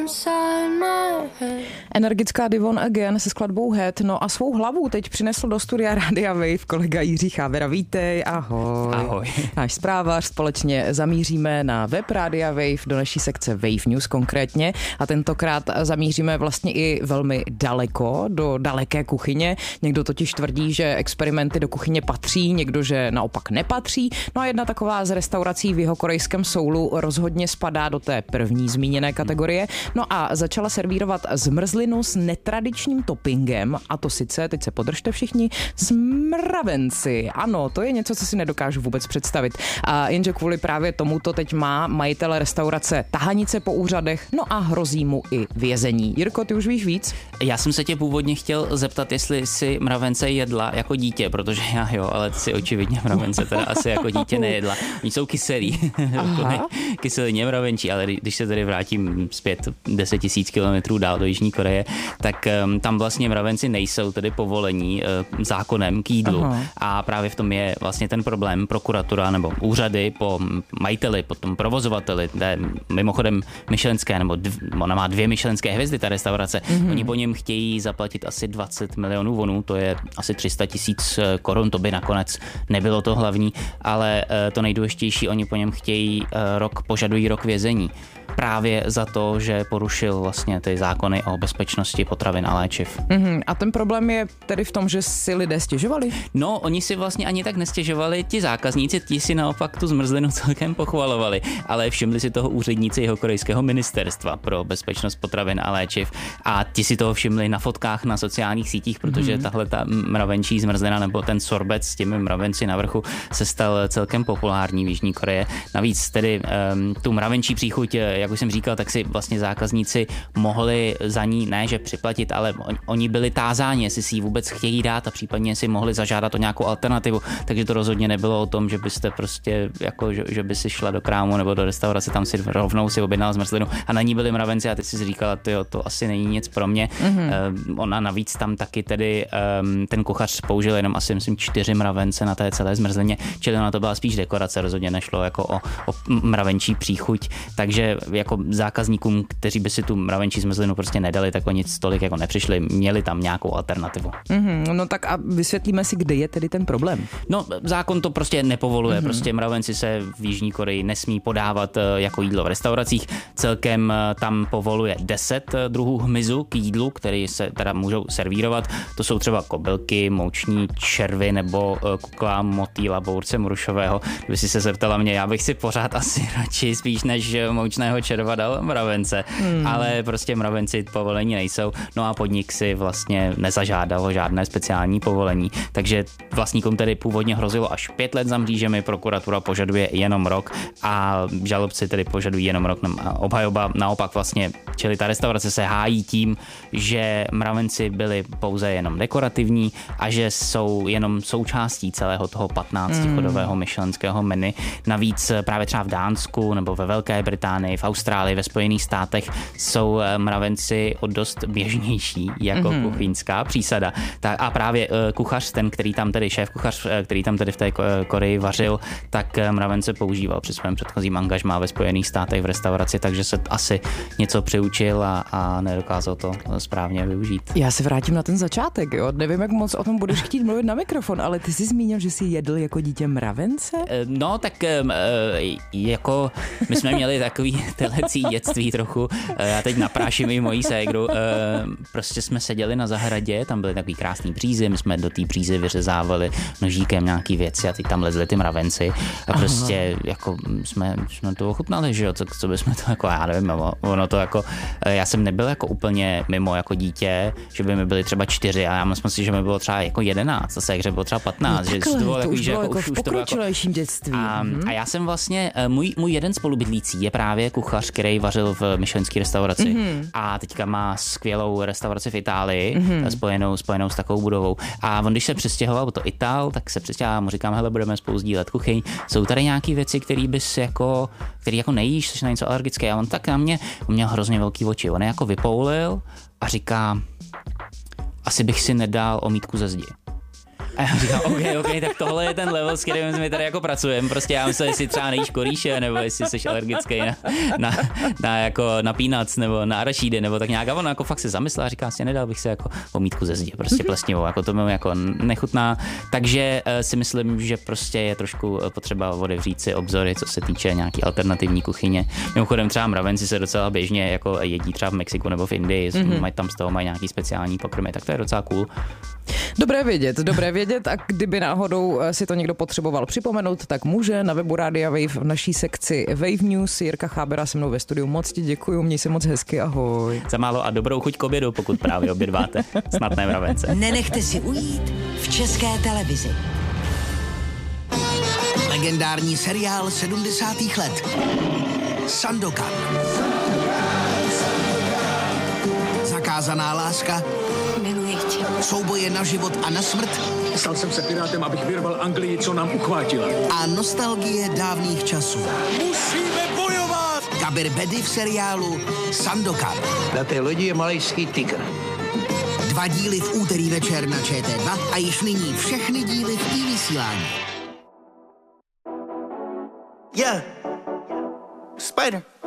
Energická Divon Again se skladbou Head, no a svou hlavu teď přinesl do studia Rádia Wave kolega Jiří Chábera. Vítej, ahoj. Ahoj. Náš zprávař, společně zamíříme na web Rádia Wave, do naší sekce Wave News konkrétně a tentokrát zamíříme vlastně i velmi daleko, do daleké kuchyně. Někdo totiž tvrdí, že experimenty do kuchyně patří, někdo, že naopak nepatří. No a jedna taková z restaurací v jihokorejském Soulu rozhodně spadá do té první zmíněné kategorie. No a začala servírovat zmrzlinu s netradičním toppingem, a to sice, teď se podržte všichni, s mravenci. Ano, to je něco, co si nedokážu vůbec představit. A jenže kvůli právě tomuto teď má majitel restaurace tahanice po úřadech, no a hrozí mu i vězení. Jirko, ty už víš víc? Já jsem se tě původně chtěl zeptat, jestli si mravence jedla jako dítě, protože já jo, ale ty si očividně mravence teda asi jako dítě nejedla. Oni jsou kyselí, kyselině mravenčí, ale když se tady vrátím zpět 10 000 kilometrů dál do Jižní Koreje, tak tam vlastně mravenci nejsou tedy povolení zákonem k jídlu. Aha. A právě v tom je vlastně ten problém. Prokuratura nebo úřady po majiteli, po tom provozovateli, mimochodem michelinské, nebo ona má 2 michelinské hvězdy, ta restaurace. Oni po něm chtějí zaplatit asi 20 milionů wonů, to je asi 300 000 korun, to by nakonec nebylo to hlavní, ale to nejdůležitější, oni po něm chtějí požadují rok vězení. Právě za to, že porušil vlastně ty zákony o bezpečnosti potravin a léčiv. A ten problém je tedy v tom, že si lidé stěžovali? No, oni si vlastně ani tak nestěžovali, ti zákazníci, ti si naopak tu zmrzlinu celkem pochvalovali, ale všimli si toho úředníci jihokorejského ministerstva pro bezpečnost potravin a léčiv a ti si toho všimli na fotkách na sociálních sítích, protože tahle ta mravenčí zmrzlina nebo ten sorbet s těmi mravenci na vrchu se stal celkem populární v Jižní Koreji. Navíc tedy tu mravenčí příchuť, jak už jsem říkal, tak si vlastně zákazníci mohli za ní ne, že připlatit, ale oni byli tázáni, jestli si ji vůbec chtějí dát a případně si mohli zažádat o nějakou alternativu. Takže to rozhodně nebylo o tom, že byste prostě jako, že by si šla do krámu nebo do restaurace, tam si rovnou si objednala zmrzlinu a na ní byly mravenci a ty si říkala, to asi není nic pro mě. Ona navíc tam taky tedy ten kuchař použil jenom asi myslím 4 mravence na té celé zmrzlině, čili ona to byla spíš dekorace, rozhodně nešlo jako o mravenčí příchuť, takže jako zákazníkům, kteří by si tu mravenčí zmrzlinu prostě nedali, tak oni tolik jako nepřišli, měli tam nějakou alternativu. No tak a vysvětlíme si, kde je tedy ten problém. No, zákon to prostě nepovoluje, prostě mravenci se v Jižní Koreji nesmí podávat jako jídlo v restauracích. Celkem tam povoluje 10 druhů hmyzu k jídlu, který se teda můžou servírovat. To jsou třeba kobylky, mouční červy nebo kukla, motýla, bource mrušového. Kdyby si se zeptala mě, já bych si pořád asi radši spíš než moučného červa dal mravence, ale prostě mravenci povolení nejsou. No a podnik si vlastně nezažádal žádné speciální povolení. Takže vlastníkům tedy původně hrozilo až 5 let za mřížemi, prokuratura požaduje jenom rok a žalobci tedy požadují jenom rok. Obhajoba naopak vlastně, čili ta restaurace se hájí tím, že mravenci byli pouze jenom dekorativní a že jsou jenom součástí celého toho 15chodového michelinského menu. Navíc právě třeba v Dánsku nebo ve Velké Británii, v Austrálii, ve Spojených státech jsou mravenci o dost běžnější jako kuchyňská přísada. A právě kuchař, ten, který tam tedy šéf kuchař, který tam tedy v té Koreji vařil, tak mravence používal při svém předchozím angažmá ve Spojených státech v restauraci, takže se asi něco přiučil a nedokázal to správně využít. Já se vrátím na ten začátek, jo. Nevím, jak moc o tom budeš chtít mluvit na mikrofon, ale ty jsi zmínil, že jsi jedl jako dítě mravence? No, tak jako my jsme měli takový telecí dětství trochu. Já teď napráším i mojí ségru. Prostě jsme seděli na zahradě, tam byly takový krásný břízy, my jsme do té břízy vyřezávali nožíkem nějaký věci a teď tam lezli ty mravenci a prostě jako jsme to ochutnali, že jo, co bychom to jako, já nevím, ono to jako, já jsem nebyl jako úplně mimo jako dítě, že by mi byly třeba 4 a já myslím si, že mi bylo třeba jako 11, zase hře bylo třeba 15, no, že to bylo takový, že jako v pokročilejším dětství. A já jsem vlastně, můj jeden spolubydlící je právě kuchař, který vařil v michelinské restauraci a teďka má skvělou restauraci v Itálii, spojenou s takovou budovou. A on, když se přestěhoval, to Itál, tak se přestěhoval, mu říkám, hele, budeme spolu sdílet kuchyň. Jsou tady nějaké věci, který jako nejíš, jsi na něco alergický. A on tak na mě, on měl hrozně velký oči. On je jako vypoulil a říká, asi bych si nedal omítku ze zdi. A já říkám, OK, tak tohle je ten level, s kterým my tady jako pracujeme. Prostě já myslím, jestli třeba nejíš korýše, nebo jestli jsi alergický na peanuts, nebo na arašídy, nebo tak nějak. A on jako fakt se zamyslel a říká si, nedal bych si jako omítku ze zdi, prostě plesnivou, jako to mi jako nechutná. Takže si myslím, že prostě je trošku potřeba otevřít si obzory, co se týče nějaký alternativní kuchyně. Mimochodem třeba mravenci se docela běžně jako jedí třeba v Mexiku nebo v Indii, mají tam z toho mají nějaký speciální pokrmy, tak to je docela cool. Dobré vědět a kdyby náhodou si to někdo potřeboval připomenout, tak může na webu Rádia Wave v naší sekci Wave News. Jirka Chábera se mnou ve studiu, moc ti děkuju, měj se moc hezky, ahoj. Za málo a dobrou chuť k obědu, pokud právě obědváte, snad ne mravence. Nenechte si ujít v České televizi. Legendární seriál 70. let. Sandokan. Zakázaná láska. Miluji tě. Souboje na život a na smrt. Stal jsem se pirátem, abych vyrval Anglii, co nám uchvátila. A nostalgie dávných časů. Musíme bojovat! Gabir Bedi v seriálu Sandokan. Na té lodi je malajský tygr. 2 díly v úterý večer na ČT2 a již nyní všechny díly v iVysílání. Yeah. Spider.